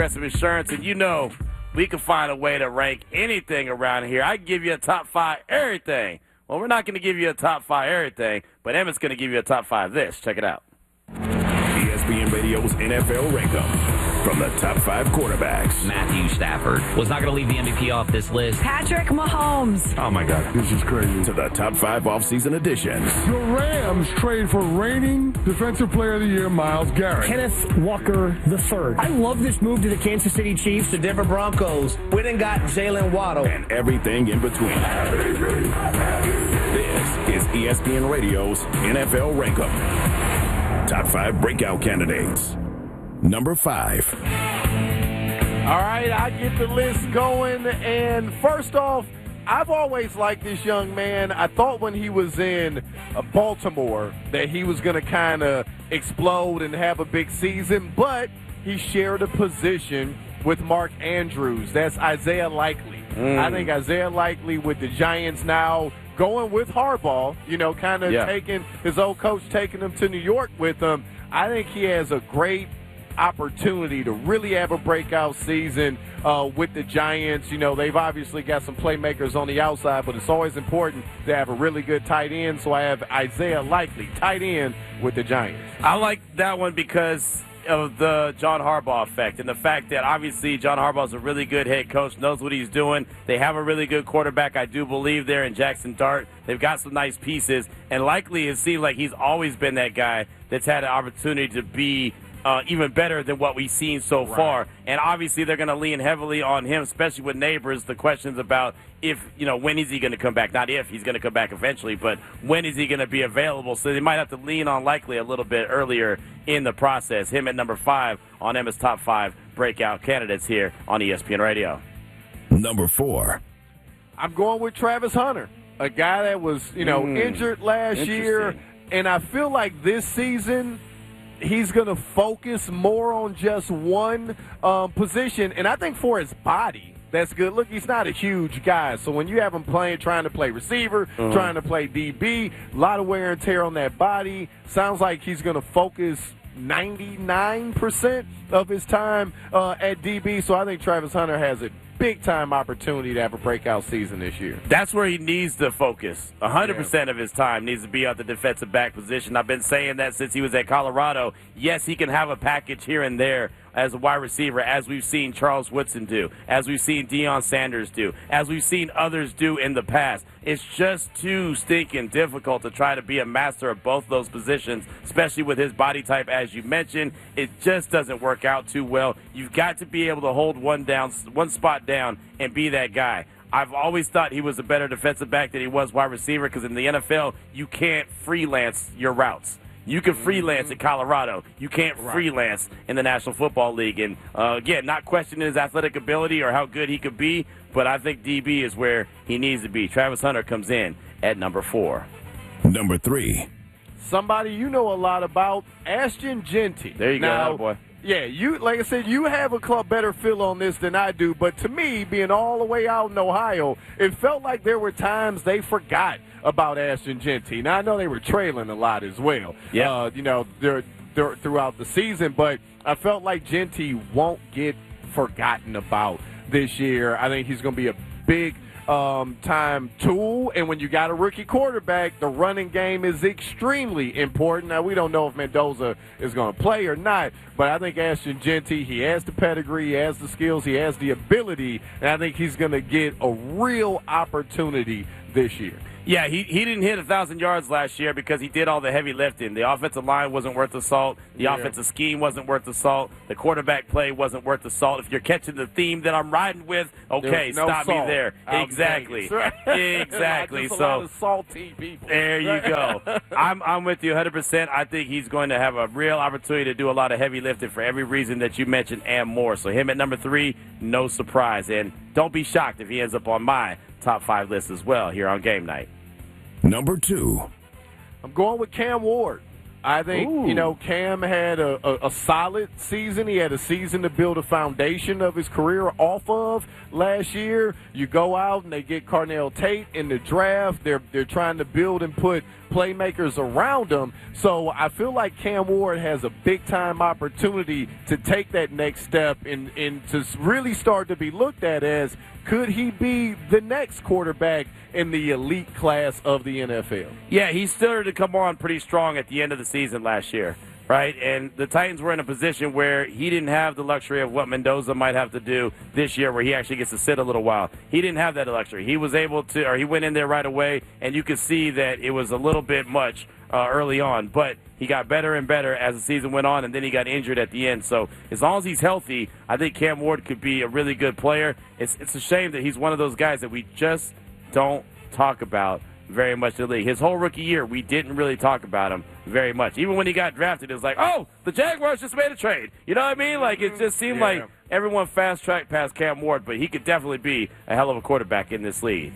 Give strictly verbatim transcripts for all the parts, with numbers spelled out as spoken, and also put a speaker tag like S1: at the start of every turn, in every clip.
S1: Progressive Insurance, and you know we can find a way to rank anything around here. I can give you a top five everything. Well, we're not going to give you a top five everything, but Emmett's going to give you a top five this. Check it out.
S2: E S P N Radio's N F L Rankum. From the top five quarterbacks.
S3: Matthew Stafford was not going to leave the M V P off this list.
S4: Patrick Mahomes.
S2: Oh, my God. This is crazy. To the top five offseason additions.
S5: The Rams trade for reigning Defensive Player of the Year, Myles Garrett.
S6: Kenneth Walker the third. I love this move to the Kansas City Chiefs.
S7: The Denver Broncos went and got Jalen Waddle.
S2: And everything in between. This is E S P N Radio's N F L Rankum. Top five breakout candidates. Number five.
S8: All right, I get the list going. And first off, I've always liked this young man. I thought when he was in uh, Baltimore that he was going to kind of explode and have a big season, but he shared a position with Mark Andrews. That's Isaiah Likely. Mm. I think Isaiah Likely with the Giants now going with Harbaugh, you know, kind of yeah. taking his old coach, taking him to New York with him. I think he has a great opportunity to really have a breakout season uh, with the Giants. You know, they've obviously got some playmakers on the outside, but it's always important to have a really good tight end. So I have Isaiah Likely, tight end with the Giants.
S1: I like that one because of the John Harbaugh effect and the fact that obviously John Harbaugh is a really good head coach, knows what he's doing. They have a really good quarterback, I do believe, there in Jackson Dart. They've got some nice pieces, and Likely it seems like he's always been that guy that's had an opportunity to be Uh, even better than what we've seen so
S8: right.
S1: far. And obviously they're going to lean heavily on him, especially with Neighbors, the questions about if, you know, when is he going to come back? Not if, he's going to come back eventually, but when is he going to be available? So they might have to lean on Likely a little bit earlier in the process. Him at number five on Emma's top five breakout candidates here on E S P N Radio.
S2: Number four.
S8: I'm going with Travis Hunter, a guy that was, you know, mm. injured last year, and I feel like this season – he's going to focus more on just one um, position, and I think for his body, that's good. Look, he's not a huge guy, so when you have him playing, trying to play receiver, uh-huh. trying to play D B, a lot of wear and tear on that body. Sounds like he's going to focus ninety-nine percent of his time uh, at D B, so I think Travis Hunter has a big-time opportunity to have a breakout season this year.
S1: That's where he needs to focus. one hundred percent yeah. of his time needs to be at the defensive back position. I've been saying that since he was at Colorado. Yes, he can have a package here and there as a wide receiver, as we've seen Charles Woodson do, as we've seen Deion Sanders do, as we've seen others do in the past. It's just too stinking difficult to try to be a master of both those positions, especially with his body type, as you mentioned. It just doesn't work out too well. You've got to be able to hold one down, one spot down and be that guy. I've always thought he was a better defensive back than he was wide receiver because in the N F L, you can't freelance your routes. You can freelance in Colorado. You can't freelance in the National Football League. And, uh, again, not questioning his athletic ability or how good he could be, but I think D B is where he needs to be. Travis Hunter comes in at number four.
S2: Number three.
S8: Somebody you know a lot about, Ashton Jeanty.
S1: There you
S8: now,
S1: go, boy.
S8: Yeah, you like I said, you have a club better feel on this than I do. But to me, being all the way out in Ohio, it felt like there were times they forgot about Ashton Jeanty. Now I know they were trailing a lot as well.
S1: Yeah,
S8: uh, you know, they're, they're throughout the season, but I felt like Jeanty won't get forgotten about this year. I think he's going to be a big Um, time tool, and when you got a rookie quarterback, the running game is extremely important. Now, we don't know if Mendoza is going to play or not, but I think Ashton Jeanty, he has the pedigree, he has the skills, he has the ability, and I think he's going to get a real opportunity this year.
S1: Yeah, he, he didn't hit one thousand yards last year because he did all the heavy lifting. The offensive line wasn't worth the salt. The yeah. offensive scheme wasn't worth the salt. The quarterback play wasn't worth the salt. If you're catching the theme that I'm riding with, okay,
S8: no
S1: stop
S8: salt.
S1: me there.
S8: Out
S1: exactly.
S8: Right?
S1: Exactly.
S8: Just a
S1: so
S8: lot of salty people.
S1: There you go. I'm, I'm with you one hundred percent. I think he's going to have a real opportunity to do a lot of heavy lifting for every reason that you mentioned and more. So him at number three, no surprise. And don't be shocked if he ends up on my top five list as well here on Game Night.
S2: Number two.
S8: I'm going with Cam Ward. I think,
S1: Ooh.
S8: you know, Cam had a, a, a solid season. He had a season to build a foundation of his career off of last year. You go out and they get Carnell Tate in the draft. They're they're trying to build and put playmakers around him. So I feel like Cam Ward has a big-time opportunity to take that next step and, and to really start to be looked at as, could he be the next quarterback in the elite class of the N F L?
S1: Yeah, he started to come on pretty strong at the end of the season last year, right? And the Titans were in a position where he didn't have the luxury of what Mendoza might have to do this year, where he actually gets to sit a little while. He didn't have that luxury. He was able to, or he went in there right away, and you could see that it was a little bit much uh, early on. But he got better and better as the season went on, and then he got injured at the end. So as long as he's healthy, I think Cam Ward could be a really good player. It's, it's a shame that he's one of those guys that we just don't talk about very much in the league. His whole rookie year, we didn't really talk about him very much. Even when he got drafted, it was like, oh, the Jaguars just made a trade. You know what I mean? Like, it just seemed
S8: Yeah.
S1: like everyone fast-tracked past Cam Ward, but he could definitely be a hell of a quarterback in this league.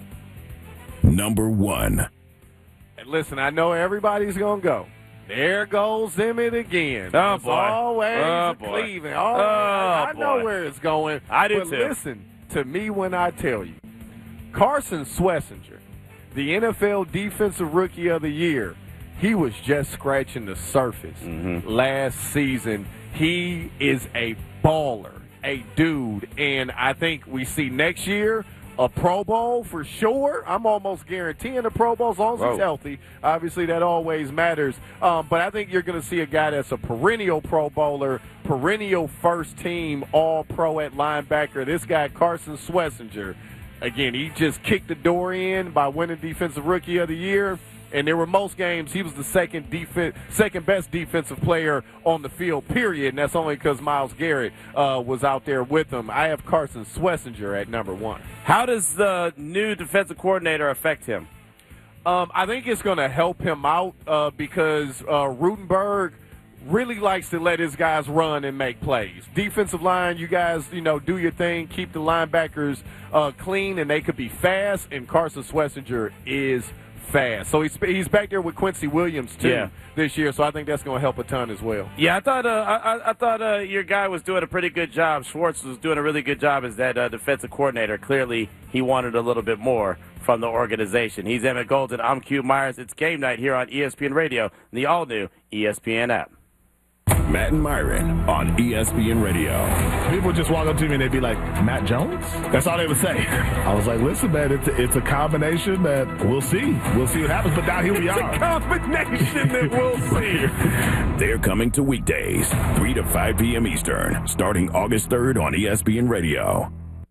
S2: Number one.
S8: And listen, I know everybody's going to go. There goes Emmett again.
S1: Oh,
S8: It's
S1: boy.
S8: Always
S1: Oh, boy.
S8: Cleveland. Always.
S1: Oh,
S8: I know
S1: boy.
S8: where it's going.
S1: I do,
S8: but
S1: too.
S8: Listen to me when I tell you. Carson Schlesinger, the N F L Defensive Rookie of the Year, he was just scratching the surface
S1: Mm-hmm.
S8: last season. He is a baller, a dude, and I think we see next year a Pro Bowl for sure. I'm almost guaranteeing a Pro Bowl as long as
S1: Whoa.
S8: he's healthy. Obviously, that always matters. Um, but I think you're going to see a guy that's a perennial Pro Bowler, perennial first-team All-Pro at linebacker. This guy, Carson Schlesinger, again, he just kicked the door in by winning Defensive Rookie of the Year. And there were most games he was the second defen- second best defensive player on the field, period. And that's only because Myles Garrett uh, was out there with him. I have Carson Schlesinger at number one.
S1: How does the new defensive coordinator affect him?
S8: Um, I think it's going to help him out uh, because uh, Rutenberg really likes to let his guys run and make plays. Defensive line, you guys, you know, do your thing, keep the linebackers uh, clean, and they could be fast. And Carson Schlesinger is fast. So he's he's back there with Quincy Williams too
S1: Yeah.
S8: this year. So I think that's going to help a ton as well.
S1: Yeah, I thought uh, I, I- I thought uh, your guy was doing a pretty good job. Schwartz was doing a really good job as that uh, defensive coordinator. Clearly, he wanted a little bit more from the organization. He's Emmett Golden. I'm Q Myers. It's game night here on E S P N Radio, the all-new E S P N app.
S2: Matt and Myron on E S P N Radio.
S4: People would just walk up to me and they'd be like, Matt Jones? That's all they would say. I was like, listen, man, it's a, it's a combination that we'll see. We'll see what happens, but now here we
S8: It's
S4: are.
S8: a combination that we'll see.
S2: They're coming to weekdays, three to five p.m. Eastern, starting August third on E S P N Radio.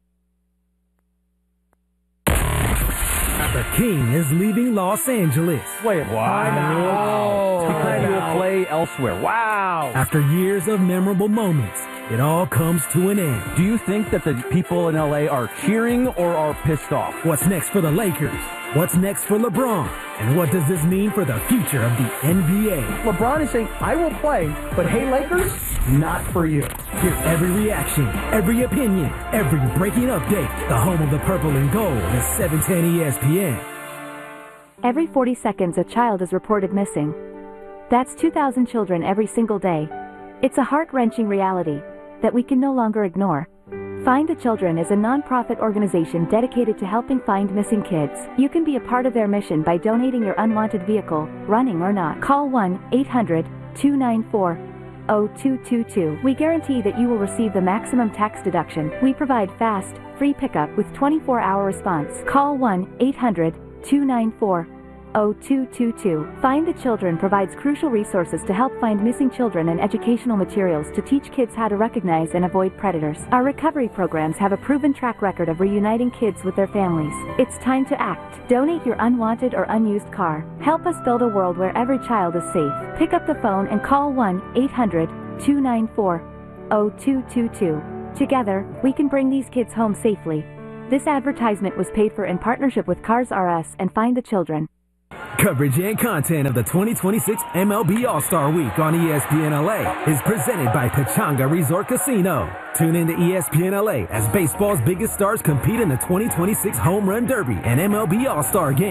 S9: The King is leaving Los Angeles.
S6: Wait, wow. Because he will play elsewhere. Wow.
S9: After years of memorable moments, it all comes to an end.
S6: Do you think that the people in L A are cheering or are pissed off?
S9: What's next for the Lakers? What's next for LeBron? And what does this mean for the future of the N B A?
S6: LeBron is saying, I will play, but hey, Lakers, not for you.
S9: Hear every reaction, every opinion, every breaking update. The home of the purple and gold is seven ten E S P N.
S10: Every forty seconds, a child is reported missing. That's two thousand children every single day. It's a heart-wrenching reality that we can no longer ignore. Find the Children is a non-profit organization dedicated to helping find missing kids. You can be a part of their mission by donating your unwanted vehicle, running or not. Call one eight hundred two nine four zero two two two. We guarantee that you will receive the maximum tax deduction. We provide fast, free pickup with twenty-four hour response. Call one eight hundred two nine four zero two two two. Find the Children provides crucial resources to help find missing children and educational materials to teach kids how to recognize and avoid predators. Our recovery programs have a proven track record of reuniting kids with their families. It's time to act. Donate your unwanted or unused car. Help us build a world where every child is safe. Pick up the phone and call one eight hundred two nine four zero two two two. Together, we can bring these kids home safely. This advertisement was paid for in partnership with Cars R Us and Find the Children.
S9: Coverage and content of the twenty twenty-six M L B All-Star Week on E S P N L A is presented by Pechanga Resort Casino. Tune in to E S P N L A as baseball's biggest stars compete in the twenty twenty-six Home Run Derby and M L B All-Star Game.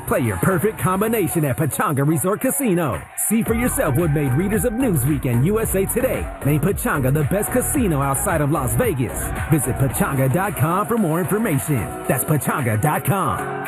S9: Play your perfect combination at Pechanga Resort Casino. See for yourself what made readers of Newsweek and U S A Today name Pechanga the best casino outside of Las Vegas. Visit Pechanga dot com for more information. That's Pechanga dot com.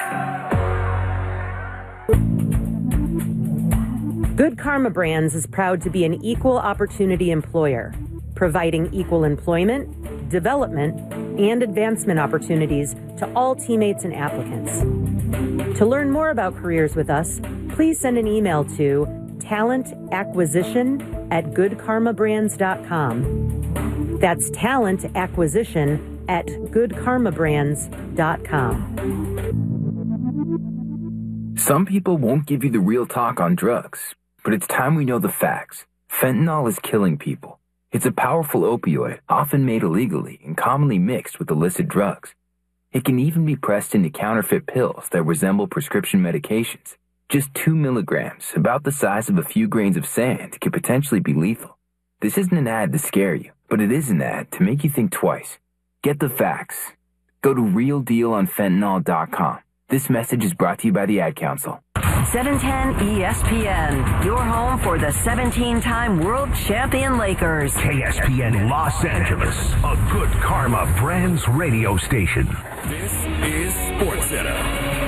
S11: Good Karma Brands is proud to be an equal opportunity employer, providing equal employment, development, and advancement opportunities to all teammates and applicants. To learn more about careers with us, please send an email to talent acquisition at good karma brands dot com. That's talent acquisition at good karma brands dot com.
S12: Some people won't give you the real talk on drugs, but it's time we know the facts. Fentanyl is killing people. It's a powerful opioid, often made illegally and commonly mixed with illicit drugs. It can even be pressed into counterfeit pills that resemble prescription medications. Just two milligrams, about the size of a few grains of sand, could potentially be lethal. This isn't an ad to scare you, but it is an ad to make you think twice. Get the facts. Go to real deal on fentanyl dot com. This message is brought to you by the Ad Council.
S13: seven ten E S P N, your home for the seventeen-time world champion Lakers.
S14: K S P N Los Angeles, a Good Karma Brands radio station.
S2: This is SportsCenter.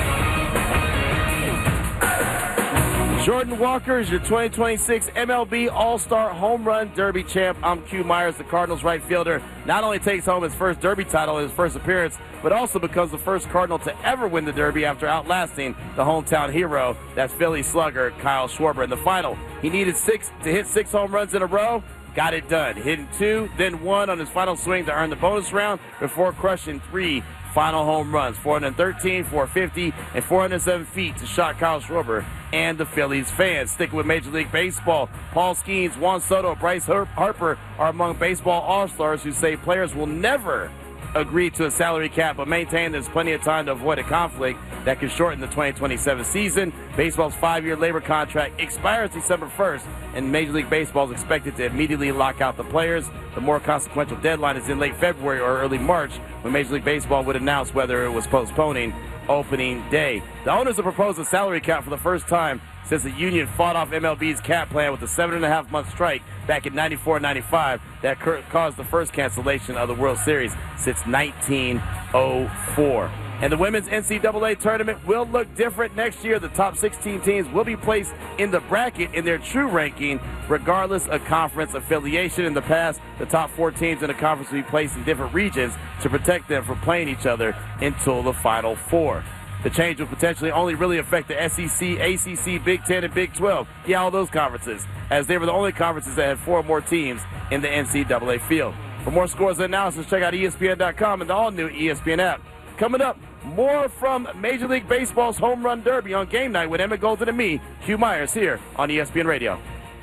S1: Jordan Walker is your twenty twenty-six M L B All-Star Home Run Derby champ. I'm Q Myers, the Cardinals right fielder. Not only takes home his first Derby title in his first appearance, but also becomes the first Cardinal to ever win the Derby after outlasting the hometown hero, that's Philly slugger Kyle Schwarber in the final. He needed six to hit six home runs in a row. Got it done. Hitting two, then one on his final swing to earn the bonus round before crushing three final home runs. four thirteen, four fifty, and four oh seven feet to shock Kyle Schwarber and the Phillies fans. Sticking with Major League Baseball, Paul Skeens, Juan Soto, Bryce Harper are among baseball all-stars who say players will never agree to a salary cap, but maintain there's plenty of time to avoid a conflict that could shorten the twenty twenty-seven season. Baseball's five-year labor contract expires December first, and Major League Baseball is expected to immediately lock out the players. The more consequential deadline is in late February or early March, when Major League Baseball would announce whether it was postponing opening day. The owners have proposed a salary cap for the first time since the union fought off M L B's cap plan with a seven and a half month strike back in ninety-four ninety-five that caused the first cancellation of the World Series since nineteen oh four. And the women's N C double A tournament will look different next year. The top sixteen teams will be placed in the bracket in their true ranking, regardless of conference affiliation. In the past, the top four teams in the conference will be placed in different regions to protect them from playing each other until the Final Four. The change will potentially only really affect the S E C, A C C, Big Ten, and Big twelve. Yeah, all those conferences, as they were the only conferences that had four more teams in the N C double A field. For more scores and analysis, check out E S P N dot com and the all-new E S P N app. Coming up, more from Major League Baseball's Home Run Derby on Game Night with Emmett Golden and me, Q Myers, here on E S P N Radio.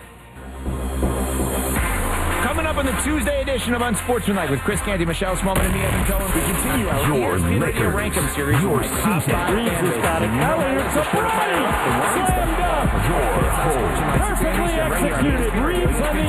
S15: Coming up on the Tuesday edition of Unsportsmanlike with Chris Canty, Michelle Smallman, and me, Evan Cohen, we continue our
S14: Your
S15: E S P N
S14: Lakers,
S15: Rankum series.
S14: your
S15: with top
S14: season.
S15: five
S14: Reeves
S15: fan
S14: has got it.
S15: bases.
S14: Elliott to
S15: Slammed
S14: Perfectly executed. Reeves on the